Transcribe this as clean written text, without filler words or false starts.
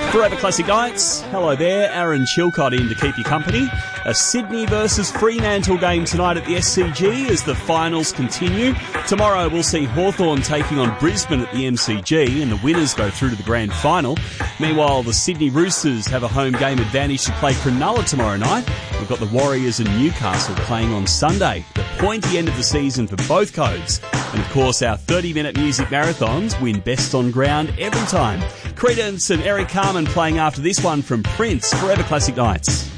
Forever Classic Nights. Hello there, Aaron Chilcott in to keep you company. A Sydney versus Fremantle game tonight at the SCG as the finals continue. Tomorrow we'll see Hawthorn taking on Brisbane at the MCG and the winners go through to the grand final. Meanwhile, the Sydney Roosters have a home game advantage to play Cronulla tomorrow night. We've got the Warriors and Newcastle playing on Sunday. The pointy end of the season for both codes. And of course, our 30-minute music marathons win best on ground every time. Creedence and Eric Carmen playing after this one from Prince, Forever Classic Nights.